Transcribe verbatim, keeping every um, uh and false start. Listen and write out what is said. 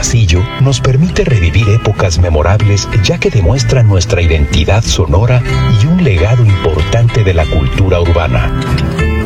pasillo nos permite revivir épocas memorables, ya que demuestran nuestra identidad sonora y un legado importante de la cultura urbana.